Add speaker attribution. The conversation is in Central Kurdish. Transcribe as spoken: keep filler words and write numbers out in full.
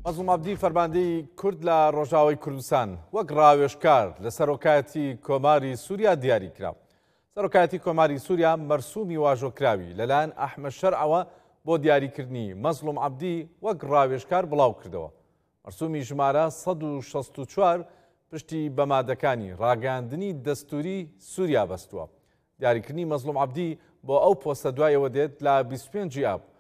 Speaker 1: مەزلوم عەبدی فەرماندەی کورد لە ڕۆژاوای کوردستان وەک ڕاوێژکار لە سەرۆکایەتی کۆماری سووریا دیاری کرا. سەرۆکایەتی کۆماری سووریا مەرسوومی واژۆکراوی لەلایەن ئەحمەد شەرعەوە بۆ دیاریکردنی مەزلوم عەبدی وەک ڕاوێژکار بڵاو کردەوە. مەرسوومی ژمارە سەد و شەست و چوار پشتی بەمادەکانی ڕاگەاندنی دەستووری سووریا بەستووە. دیاریکردنی مەزلوم عەبدی بۆ ئەو پۆستە دوایەوە دێت لە بیست و پێنج ئاب